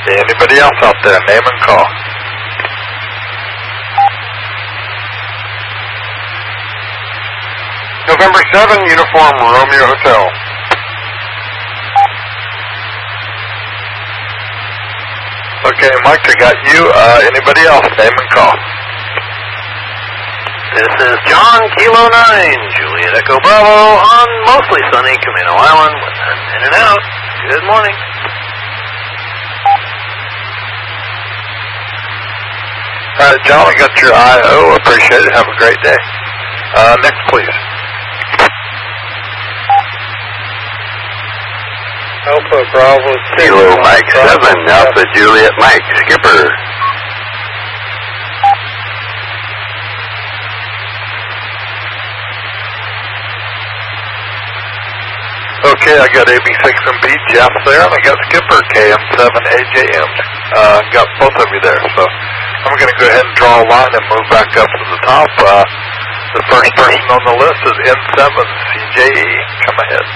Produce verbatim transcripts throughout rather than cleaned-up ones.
Anybody else out there? Name and call. November seven, Uniform Romeo Hotel. Okay, Mike, I got you. Uh, anybody else? Name and call. This is John, Kilo nine, Juliet Echo Bravo, on mostly sunny Camino Island, with an in and out. Good morning. All right, John, I got your I O. Appreciate it. Have a great day. Uh, next, please. Alpha Bravo Kilo Mike seven, Alpha Juliet Mike, Skipper. Okay, I got A B six and B, Jeff there, and I got Skipper, K M seven A J M. Uh, got both of you there, so I'm going to go ahead and draw a line and move back up to the top. Uh, the first person on the list is N seven C J E. Come ahead.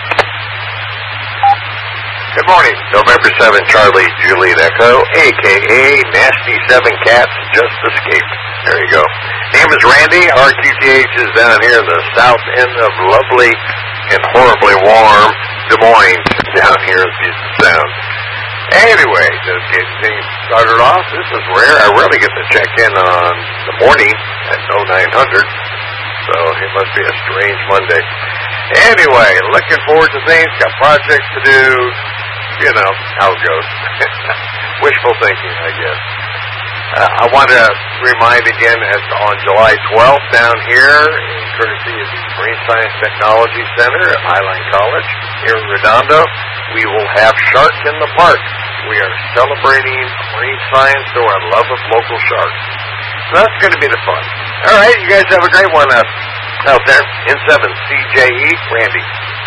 Good morning, November seventh, Charlie Juliet Echo, a k a. Nasty Seven Cats Just Escaped. There you go. Name is Randy. R Q T H is down here, the south end of lovely and horribly warm Des Moines, down here in Puget Sound. Anyway, just getting things started off. This is rare. I rarely get to check in on the morning at oh nine hundred, so it must be a strange Monday. Anyway, looking forward to things. Got projects to do. You know how it goes. Wishful thinking, I guess. Uh, I want to remind again that on July twelfth down here, in courtesy of the Marine Science Technology Center at Highline College here in Redondo, we will have Shark in the Park. We are celebrating marine science through our love of local sharks. So that's going to be the fun. All right, you guys have a great one out, out there. N seven C J E, Randy.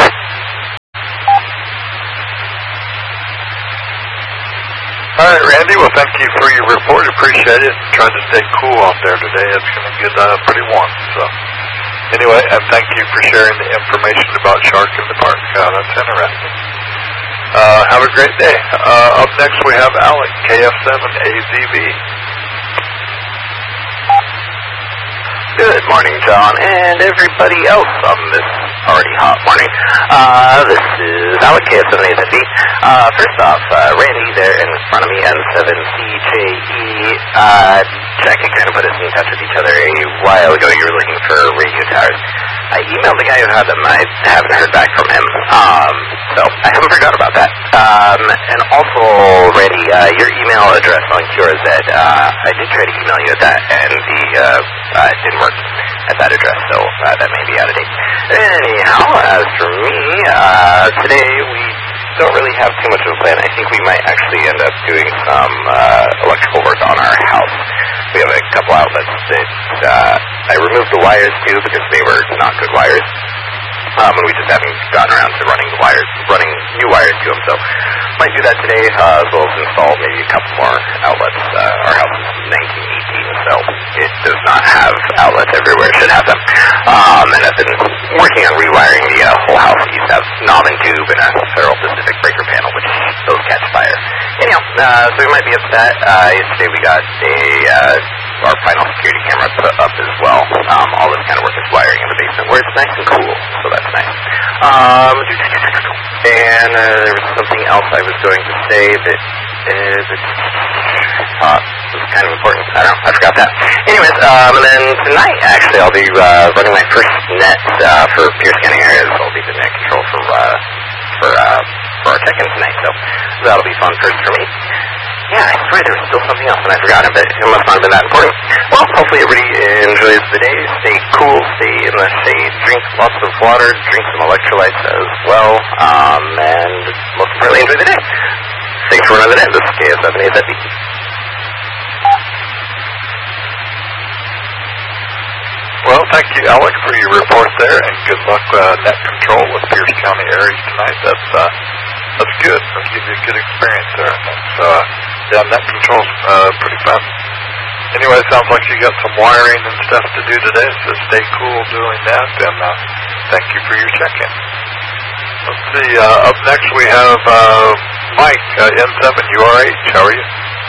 All right, Randy, well, thank you for your report. Appreciate it. Trying to stay cool out there today. It's going to get uh, pretty warm. So, anyway, and thank you for sharing the information about Shark in the Park. Uh, that's interesting. Uh, have a great day. Uh, up next, we have Alec, K F seven A Z V. Good morning, John, and everybody else on this already hot morning. Uh, this is Alec, K S seven A Z V. Uh, first off, uh, Randy there in front of me, N seven C J E. Uh, Jack had kind of put us in touch with each other a while ago. You were looking for radio towers. I emailed the guy who had them. I haven't heard back from him. Um, so I haven't forgot about that. Um, and also, Randy, uh, your email address on Q R Z, uh, I did try to email you at that, and the, uh, uh, it didn't work at that address, so uh, that may be out of date. Anyhow, as for me, uh, today we don't really have too much of a plan. I think we might actually end up doing some uh, electrical work on our house. We have a couple outlets that uh, I removed the wires to because they were not good wires. Um, and we just haven't gotten around to running the wires, running new wires to them. So might do that today, uh, as well as install maybe a couple more outlets. Uh, our house is nineteen eighteen, so it does not have outlets everywhere. It should have them. Um, and I've been working on rewiring the uh, whole house. We used to have knob and tube and a Federal Pacific breaker panel, which those catch fire. Anyhow, uh, so we might be up to that. Uh, yesterday we got a uh, our final security camera put up as well. Um, all this kind of work is wiring in the basement, where it's nice and cool, so that's nice. Um, and uh, there was something else I was going to say that is uh, was kind of important. I don't know, I forgot that. Anyways, um, and then tonight, actually, I'll be uh, running my first net uh, for peer scanning areas. I'll be the net control for uh, for uh, for our check-in tonight, so that'll be fun first for me. Yeah, I swear there was still something else and I forgot it, but it must not have been that important. Well, hopefully everybody enjoys the day. Stay cool, stay in the shade, drink lots of water, drink some electrolytes as well, um, and most importantly, enjoy the day. Thanks for another day. This is K S seven A Z V. Well, thank you, Alec, for your report there, and good luck uh, net control with Pierce County areas tonight. That's uh, that's good. It'll give you a good experience there, I think. So, uh, yeah, net control's uh, pretty fun. Anyway, it sounds like you got some wiring and stuff to do today, so stay cool doing that, and uh, thank you for your check-in. Let's see, uh, up next we have uh, Mike. Mike, uh, N seven U R H, how are you?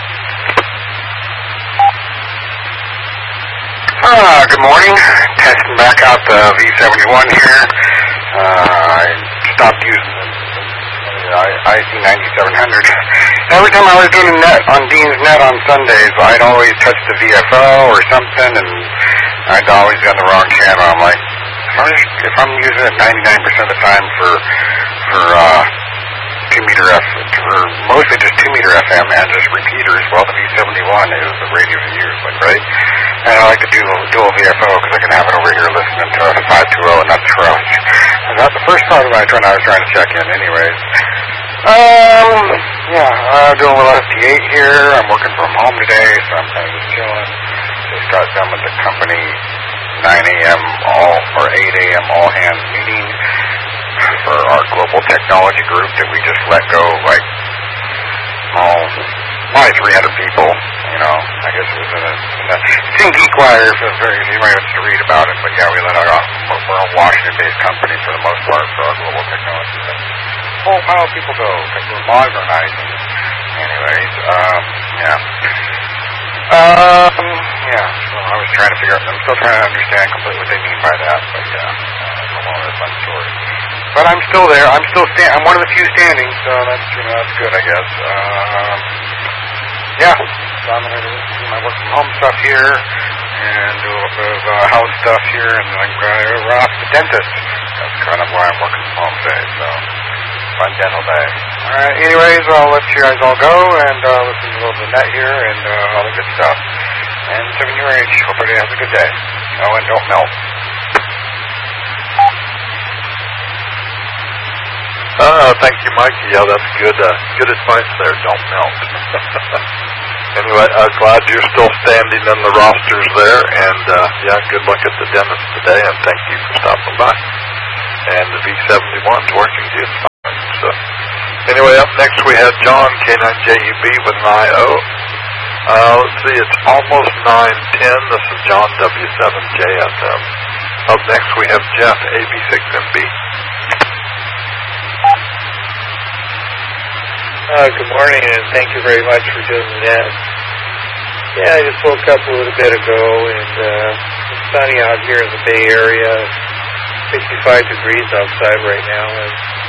Uh, good morning. Testing back out the V seventy-one here. Uh, I stopped using the I C ninety-seven hundred. Every time I was doing a net on Dean's Net on Sundays, I'd always touch the V F O or something, and I'd always be on the wrong channel. I'm like, if I'm, just, if I'm using it ninety-nine percent of the time for for uh, two meter F, for mostly just two meter F M and just repeaters, well, the V seventy-one is the radio to use, like, right? And I like to do dual V F O because I can have it over here listening to a five two zero and not crush. That's the first part of my turn I was trying to check in anyways. Um, yeah, uh, doing a little S T eight here. I'm working from home today, so I'm kind of just chilling. Just got done with the company nine a.m. all, or eight a.m. all hands meeting for our global technology group that we just let go, like, oh, probably three hundred people, you know. I guess it was in a, in a it's in GeekWire, if anybody wants to read about it, but yeah, we let our, we're a Washington-based company for the most part for our global technology. But a whole pile of people go, because we're modernizing. Anyways, um, yeah. Um, yeah, so I was trying to figure out, I'm still trying to understand completely what they mean by that, but yeah, uh, it's a long and fun story. But I'm still there, I'm still stand, I'm one of the few standing, so that's, you know, that's good, I guess. Um, yeah, so I'm going to do my work from home stuff here, and do a little bit of uh, house stuff here, and then I'm going to run off to the dentist. That's kind of why I'm working from home today, so fun dental day. Alright, anyways, I'll let you guys all go, and uh, listen to a little bit of net here, and uh, all the good stuff. And seven U R H, hope everybody has a good day. Oh, and don't melt. Uh, thank you, Mike. Yeah, that's good, uh, good advice there. Don't melt. Anyway, uh, glad you're still standing in the rosters there, and, uh, yeah, good luck at the dentist today, and thank you for stopping by. And the V seventy-one's working just fine, so. Anyway, up next we have John, K nine J U B with an I O. Uh, let's see, it's almost nine ten. This is John, W seven J S M. Up next we have Jeff, A B six M B. Uh, good morning, and thank you very much for doing that. Yeah, I just woke up a little bit ago, and uh, it's sunny out here in the Bay Area. sixty-five degrees outside right now, and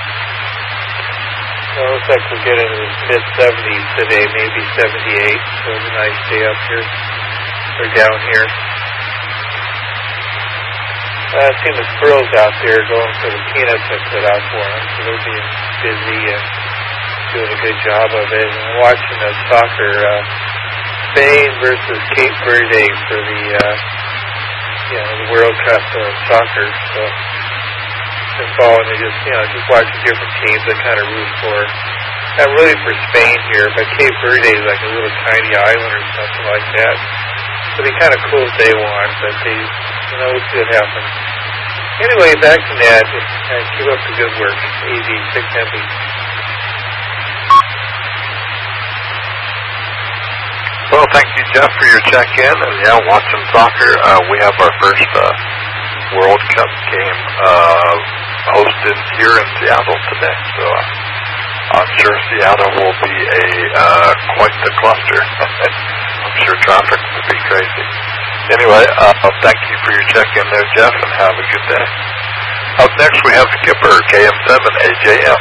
so it looks like we'll get into the mid seventies today, maybe seventy-eight. So it's a nice day up here, or down here. Uh, I've seen the squirrels out there going for the peanuts I put out for them, so they're being busy and doing a good job of it. And watching the soccer, uh, Spain versus Cape Verde for the, uh, you know, the World Cup of soccer. So been following it, just, you know, just watching different teams I kind of root for. Not really for Spain here, but Cape Verde is like a little tiny island or something like that. So they kind of cool if they want, but they, you know, we'll see what happens. Anyway, back to that. Just uh, keep up the good work. A B six M B. Well, thank you, Jeff, for your check-in. And, yeah, watching soccer, uh, we have our first uh, World Cup game uh, hosted here in Seattle today. So uh, I'm sure Seattle will be a uh, quite the cluster. I'm sure traffic will be crazy. Anyway, uh, thank you for your check-in there, Jeff, and have a good day. Up next, we have Skipper, K M seven A J M.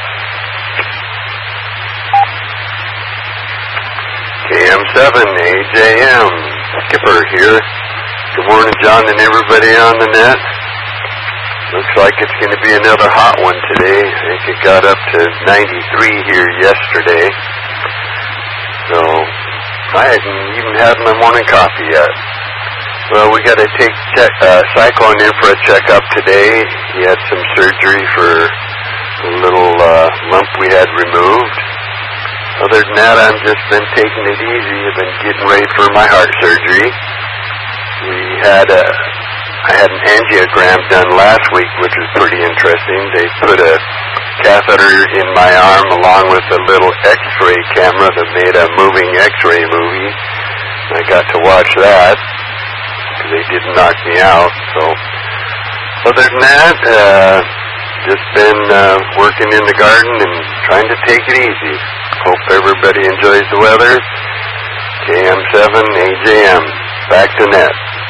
K M seven A J M, Skipper here. Good morning, John, and everybody on the net. Looks like it's going to be another hot one today. I think it got up to ninety-three here yesterday. So I hadn't even had my morning coffee yet. Well, we got to take check, uh, Cyclone in for a checkup today. He had some surgery for a little uh, lump we had removed. Other than that, I've just been taking it easy. I've been getting ready for my heart surgery. We had a, I had an angiogram done last week, which was pretty interesting. They put a catheter in my arm along with a little X-ray camera that made a moving X-ray movie. I got to watch that. They didn't knock me out. So, other than that, uh, just been uh, working in the garden and trying to take it easy. Hope everybody enjoys the weather. K M seven A J M. Back to net.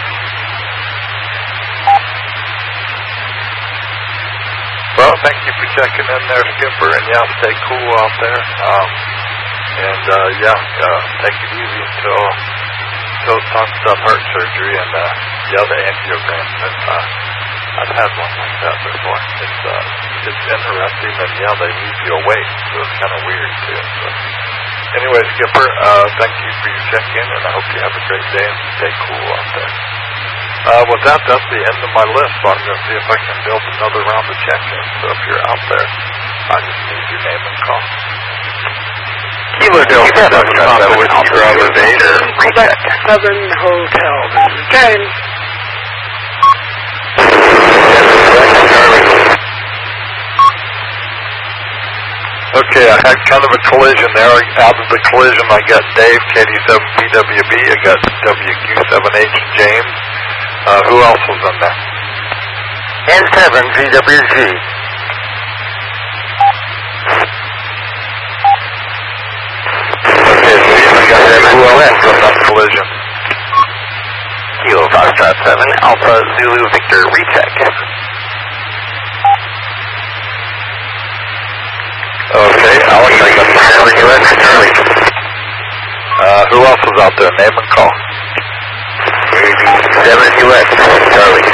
Well, thank you for checking in there, Skipper, and yeah, stay cool out there. Um, and uh, yeah, uh, take it easy until until it's time to stop heart surgery and uh, yeah, the angiogram. And, uh, I've had one like that before. It's uh, it's interesting, and yeah, they move you awake, so it's kind of weird too. So, anyway, Skipper, uh, thank you for your check-in, and I hope you have a great day and stay cool out there. Uh, with that, that's the end of my list, so I'm going to see if I can build another round of check-ins. So if you're out there, I just need your name and call. Kilo Delta seven, Papa with your observation. Quebec seven Hotel. This is James. Okay, I had kind of a collision there. Out of the collision, I got Dave, K D seven P W B, I got W Q seven H James. Uh, who else was in there? N seven G W G. Okay, Steve, I got who else was in that collision? Kilo Foxtrot seven, Alpha Zulu Victor, recheck. Okay, Alex, I got Charlie. Charlie. Uh, who else was out there? Name and call. seven U S, Charlie.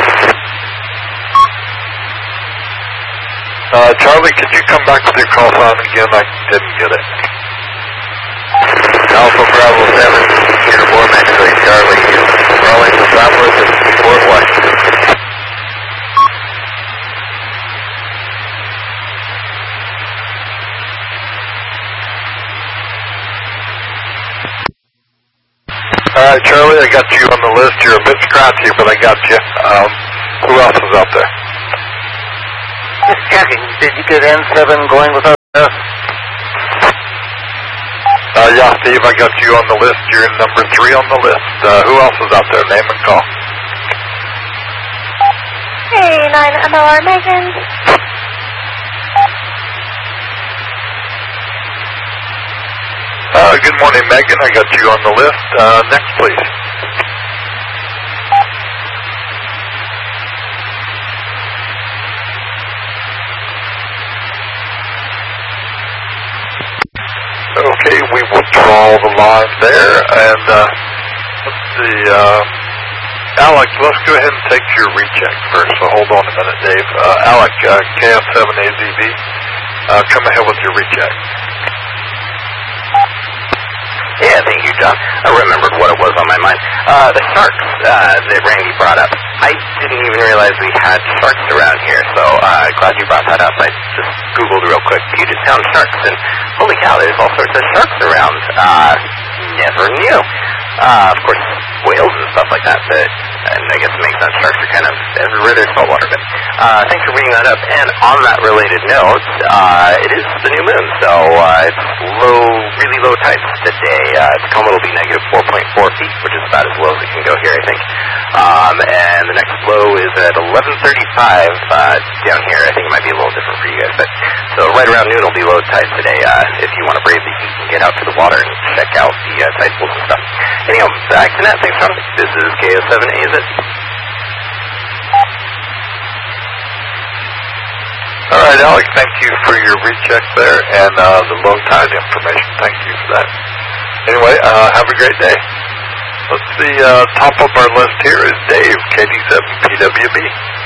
Uh, Charlie, could you come back with your call sign again? I didn't get it. Alpha Bravo seven, Uniform X-ray, Charlie. Rolling to Southwest of Fort Washington. All right, Charlie, I got you on the list. You're a bit scratchy, but I got you. Um, who else is out there? Just checking. Did you get N seven going without us? Uh, yeah, Steve, I got you on the list. You're number three on the list. Uh, who else is out there? Name and call. Hey, nine M L R Megan. Uh, good morning, Megan. I got you on the list. Uh, next, please. Okay, we will draw the line there, and uh, let's see, uh, Alex, let's go ahead and take your recheck first, so hold on a minute, Dave. Uh, Alex, uh, K F seven A Z B, uh, come ahead with your recheck. Yeah, thank you, John. I remembered what it was on my mind. Uh, the sharks uh, that Randy brought up. I didn't even realize we had sharks around here, so uh, glad you brought that up. I just Googled real quick, Puget Sound sharks, and holy cow, there's all sorts of sharks around. Uh, never knew. Uh, of course, whales and stuff like that, but and I guess it makes sense. Sharks are kind of everywhere there's saltwater. But uh, thanks for bringing that up. And on that related note, uh, it is the new moon, so uh, it's low, really low tides today. Uh, Tacoma will be negative four point four feet, which is about as low as it can go here, I think. Um, and the next low is at eleven thirty-five uh, down here. I think it might be a little different for you guys, but so right around noon will be low tide today. Uh, if you want to brave the heat and get out to the water and check out the uh, tide pools and stuff. Anyhow, back to that. Thanks, John. This is K S seven A Z. All right, Alex, thank you for your recheck there and uh, the low tide information. Thank you for that. Anyway, uh, have a great day. Let's see, uh, top of our list here is Dave, K D seven P W B.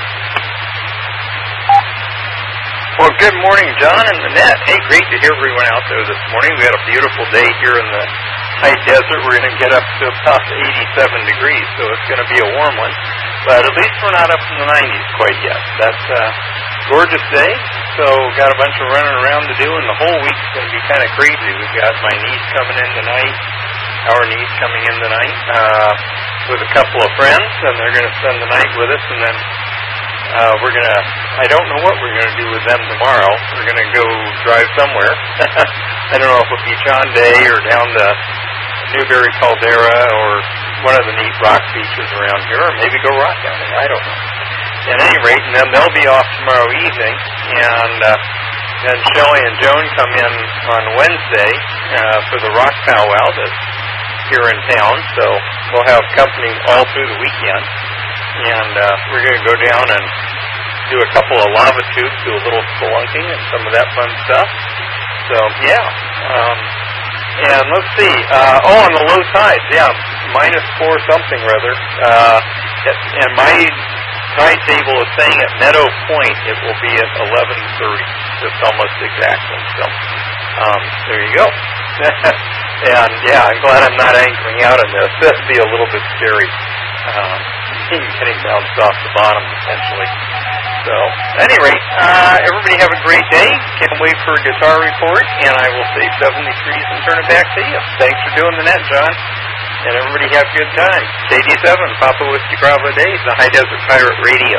Well, good morning, John and the net. Hey, great to hear everyone out there this morning. We had a beautiful day here in the high desert. We're going to get up to about eighty-seven degrees, so it's going to be a warm one. But at least we're not up in the nineties quite yet. That's a gorgeous day, so got a bunch of running around to do, and the whole week's going to be kind of crazy. We've got my niece coming in tonight, our niece coming in tonight, uh, with a couple of friends, and they're going to spend the night with us, and then Uh, we're going to, I don't know what we're going to do with them tomorrow. We're going to go drive somewhere. I don't know if it'll be John Day or down to Newberry Caldera or one of the neat rock beaches around here, or maybe go rock down there. I don't know. at any rate, and then they'll be off tomorrow evening, and uh, then Shelley and Joan come in on Wednesday uh, for the rock powwow that's here in town, so we'll have company all through the weekend, and uh, we're going to go down and do a couple of lava tubes, do a little spelunking and some of that fun stuff. So, yeah. Um, and let's see. Uh, oh, on the low tide, yeah, minus four something, rather. Uh, and my timetable is saying at Meadow Point it will be at eleven thirty, just almost exactly. So, um, there you go. And, yeah, I'm glad I'm not anchoring out on this. That'd be a little bit scary. Um, getting bounced off the bottom, potentially. So, at any rate, uh, everybody have a great day. Can't wait for a guitar report, and I will say seventy degrees and turn it back to you. Thanks for doing the net, John. And everybody have a good time. K D seven, Papa Whiskey Bravo Days, the High Desert Pirate Radio.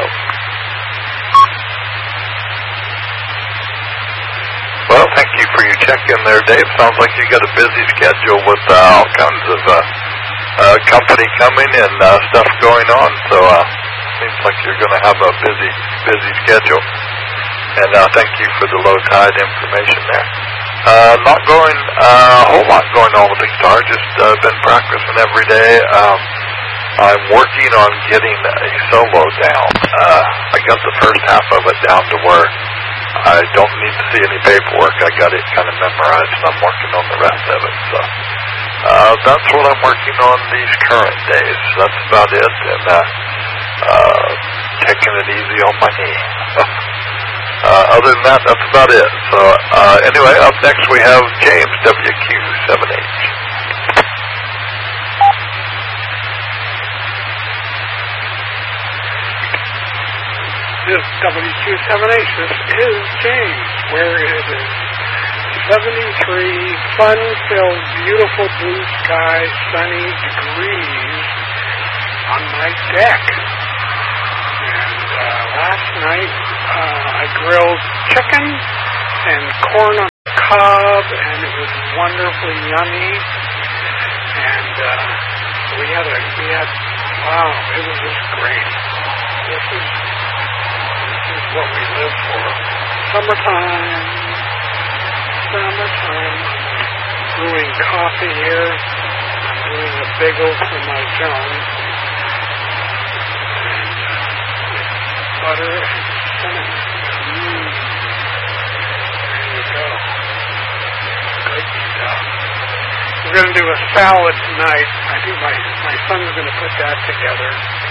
Well, thank you for your check-in there, Dave. Sounds like you got a busy schedule with uh, all kinds of uh, uh, company coming and uh, stuff going on, so uh, seems like you're going to have a busy, busy schedule. And uh, thank you for the low tide information there. Uh, not going uh, a whole lot going on with the guitar, just uh, been practicing every day. Um, I'm working on getting a solo down. Uh, I got the first half of it down to where I don't need to see any paperwork. I got it kind of memorized, and I'm working on the rest of it. So uh, that's what I'm working on these current days. That's about it, and uh, uh, taking it easy on my knee. uh, other than that, that's about it. So uh, anyway, up next we have James, W Q seven H. This W Q seven H, this is James, where it is seventy-three, fun-filled, beautiful blue sky, sunny degrees on my deck. And uh, last night uh, I grilled chicken and corn on the cob, and it was wonderfully yummy. And uh, we had a, we had, wow, it was just great. This is is what we live for. Summertime, summertime. Brewing coffee here. I'm doing a bagel for my Joan. And uh, butter and cinnamon. Mmm. There you go. Good stuff. We're going to do a salad tonight. I do my, my son's going to put that together.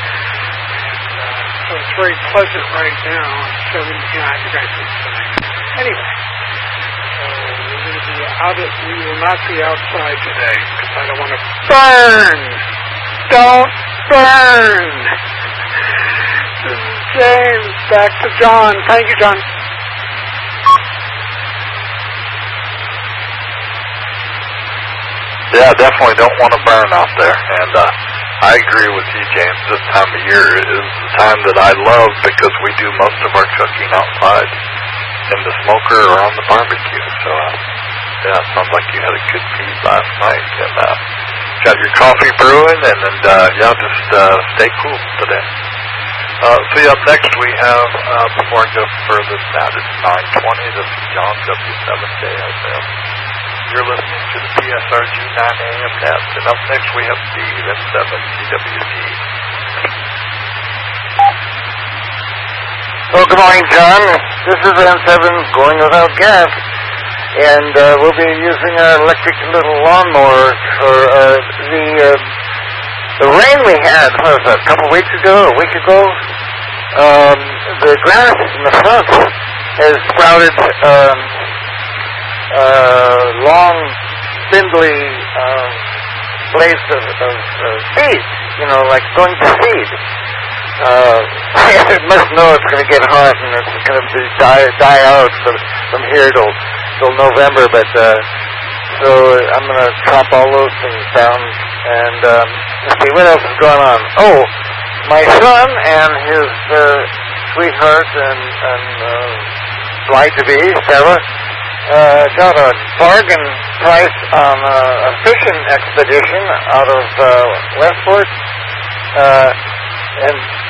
So it's very pleasant right now. seventy, yeah, I think I said seventy. Anyway, so we're going to be out of, we will not be outside today because I don't want to burn. Don't burn. This is James. Back to John. Thank you, John. Yeah, definitely don't want to burn out there. And uh, I agree with you, James. This time of year is the time that I love because we do most of our cooking outside in the smoker or on the barbecue. So, uh, yeah, it sounds like you had a good feed last night. And uh, got your coffee brewing, and, and uh, yeah, just uh, stay cool today. Uh, see, up next we have, uh, before I go further than that, it's nine twenty. This is John W seven J S M. You're listening to the P S R G nine A M net, and up next we have Steve at seven C W T. Well, good morning, John. This is N seven going without gas, and uh, we'll be using our electric little lawnmower for uh, the uh, the rain we had. What was that, a couple weeks ago, a week ago? Um, the grass in the front has sprouted. Um, Uh, long, spindly uh, blades of, of uh, seed, you know, like going to seed. Uh, it must know it's going to get hot and it's going to die, die out from, from here till, till November, but uh, so I'm going to chop all those things down and um, let's see, what else is going on? Oh, my son and his uh, sweetheart and, and uh, bride-to-be, Sarah, Uh, got a bargain price on a, a fishing expedition out of uh, Westport, uh, and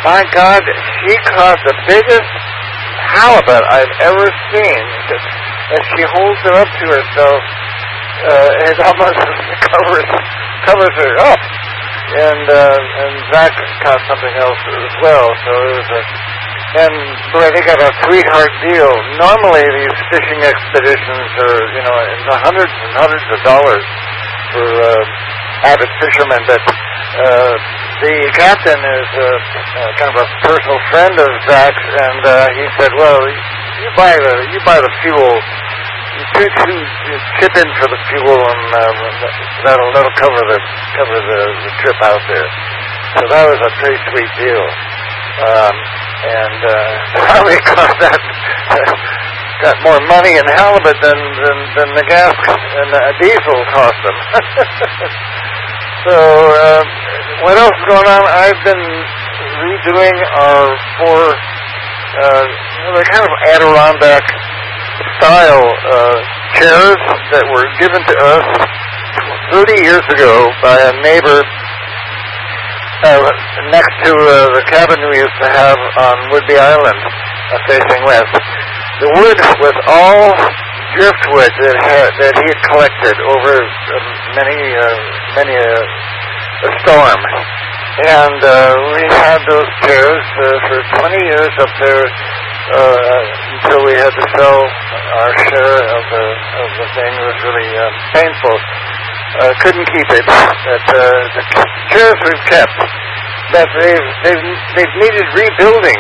my God, she caught the biggest halibut I've ever seen. As she holds it up to herself, uh, it almost covers covers her up. And uh, and Zach caught something else as well. So it was a, and boy, they got a sweetheart deal. Normally, these fishing expeditions are, you know, in the hundreds and hundreds of dollars for uh, avid fishermen, but uh, the captain is uh, uh, kind of a personal friend of Zach's, and uh, he said, "Well, you buy the you buy the fuel, you, you, you chip in for the fuel, and uh, that'll that'll cover the cover the, the trip out there." So that was a pretty sweet deal, um, and uh, probably cost that. Got more money in halibut than than, than the gas and the diesel cost them. So, uh, what else is going on? I've been redoing our four, uh, they're kind of Adirondack style uh, chairs that were given to us thirty years ago by a neighbor uh, next to uh, the cabin we used to have on Whidbey Island, uh, facing west. The wood was all driftwood that had, that he had collected over uh, many uh, many a, a storm, and uh, we had those chairs uh, for twenty years up there uh, until we had to sell our share of the of the thing. It was really uh, painful. Uh, couldn't keep it. But uh, the chairs we've kept, that they've they've they've needed rebuilding.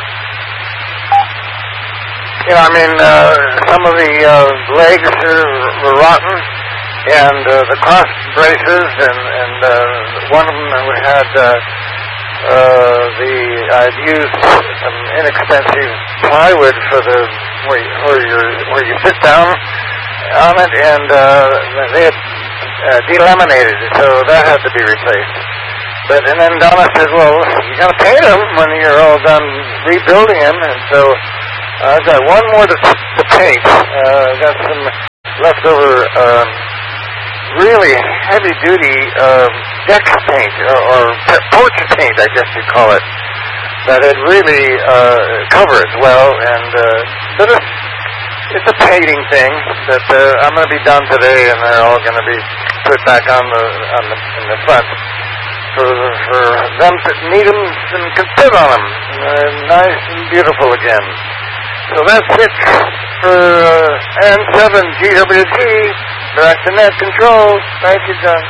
You know, I mean, uh, some of the uh, legs are, were rotten, and uh, the cross braces, and, and uh, one of them had uh, uh, the I'd used some inexpensive plywood for the where you, where you where you sit down on it, and uh, they had uh, delaminated it, so that had to be replaced. But and then Donna said, "Well, you got to paint them when you're all done rebuilding them," and so. Uh, I've got one more to, to paint. Uh, I've got some leftover, um, really heavy-duty uh, deck paint, or, or porch paint, I guess you'd call it, that it really uh, covers well. And uh, but it's, it's a painting thing that uh, I'm going to be done today, and they're all going to be put back on the on the in the front for for them to need them and can sit on them, uh, nice and beautiful again. So that's it for uh, N seven G W G, Direct to Net Control. Thank you, John.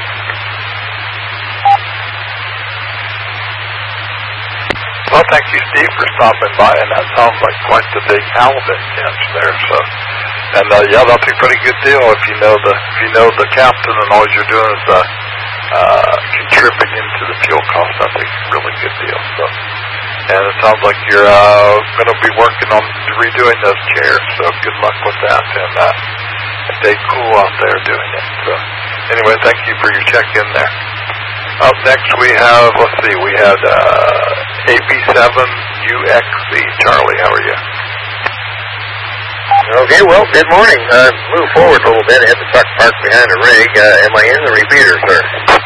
Well, thank you, Steve, for stopping by, and that sounds like quite the big halibut catch there. So, and uh, yeah, that's a pretty good deal if you know the if you know the captain, and all you're doing is uh, uh, contributing to the fuel cost. That's a really good deal. So. And it sounds like you're uh, going to be working on redoing those chairs, so good luck with that, and uh, stay cool out there doing it. So, anyway, thank you for your check-in there. Up next we have, let's see, we had uh, A B seven U X C. Charlie, how are you? Okay, well, good morning. Uh, move forward a little bit. I had the truck parked behind the rig. Uh, am I in the repeater, sir?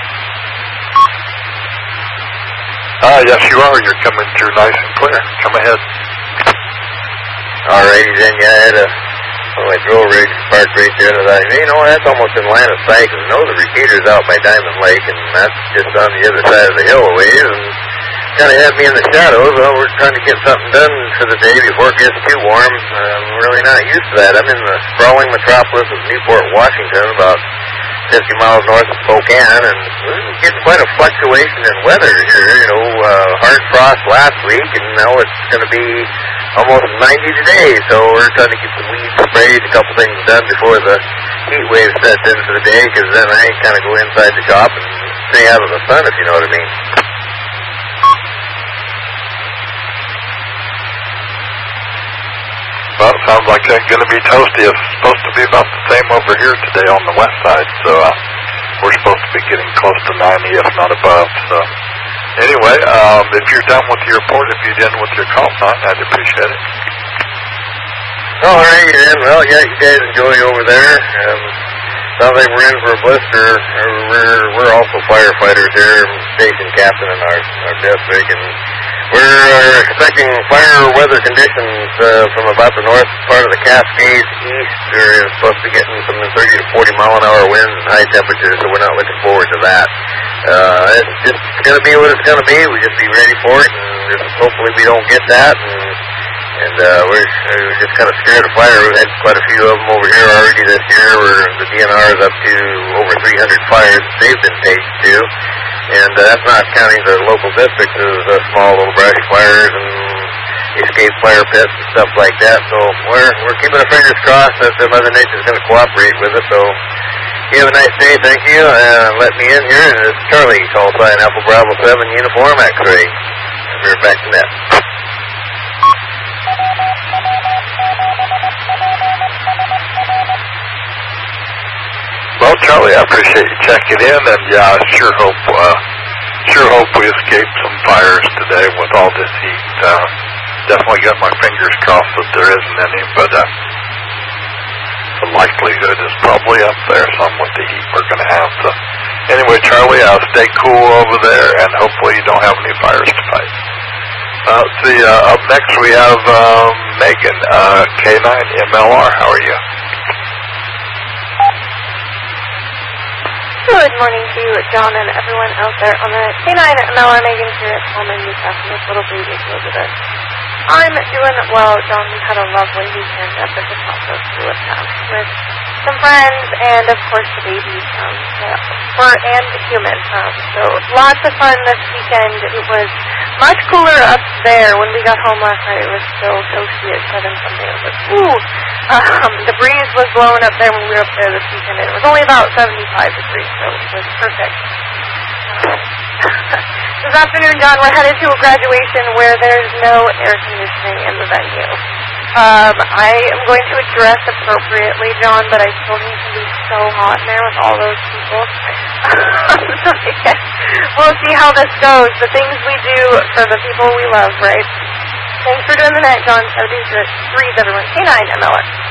Uh, yes, you are. You're coming through nice and clear. Come ahead. All righty, then. Yeah, I had a, well, my drill rig parked right there. And I thought, you know, that's almost in line of sight, because I know the repeater's out by Diamond Lake, and that's just on the other side of the hill a ways, and kind of had me in the shadows. Well, we're trying to get something done for the day before it gets too warm. I'm really not used to that. I'm in the sprawling metropolis of Newport, Washington, about fifty miles north of Spokane, and we're getting quite a fluctuation in weather here. You know, uh, hard frost last week, and now it's going to be almost ninety today, so we're trying to get some weeds sprayed, a couple things done before the heat wave sets in for the day, because then I kind of go inside the shop and stay out of the sun, if you know what I mean. Well, it sounds like it's going to be toasty. It's supposed to be about the same over here today on the west side, so uh, we're supposed to be getting close to ninety, if not above. So, anyway, um, if you're done with your report, if you're done with your call sign, I'd appreciate it. All right, then. Well, yeah, you guys enjoy over there. Um, sounds like we're in for a blister. We're we're also firefighters here, station captain in our our desk rig, and We're expecting fire weather conditions uh, from about the north part of the Cascades east. We're supposed to be getting some thirty to forty mile an hour winds and high temperatures, so we're not looking forward to that. Uh, it's just going to be what it's going to be. We just be ready for it, and just hopefully we don't get that. And, and uh, we're, we're just kind of scared of fire. We've had quite a few of them over here already this year. Where the D N R is up to over three hundred fires they've been taken to. And uh, that's not counting the local districts as uh, small little browsy fires and escape fire pits and stuff like that. So we're we're keeping our fingers crossed that the Mother Nature is going to cooperate with us. So you have a nice day. Thank you. Uh, let me in here. And it's Charlie, call sign Alpha Bravo seven, Uniform X-ray. We're back to net. Well, Charlie, I appreciate you checking in, and yeah, I sure hope, uh, sure hope we escape some fires today with all this heat. Uh, definitely got my fingers crossed that there isn't any, but uh, the likelihood is probably up there, some with the heat we're going to have. So, anyway, Charlie, uh, stay cool over there, and hopefully you don't have any fires to fight. Uh, let's see, uh, up next we have uh, Megan, uh, K nine M L R. How are you? Good morning to you, John, and everyone out there on the K nine M L R. Megan here at home in Newcastle with little baby Elizabeth. I'm doing well, John. We had a lovely weekend up at the top of Lewis House with some friends and, of course, the baby, um, the fur and the human. Um, so lots of fun this weekend. It was much cooler up there. When we got home last night, it was still toasty at seven something. It was like, ooh. Um, the breeze was blowing up there when we were up there this weekend, and it was only about seventy-five degrees, so it was perfect. This afternoon, John, we're headed to a graduation where there's no air conditioning in the venue. Um, I am going to dress appropriately, John, but I still need to be so hot in there with all those people. So, yeah, we'll see how this goes. The things we do for the people we love, right? Thanks for doing the net, John. seventy-three, everyone. K nine M L R.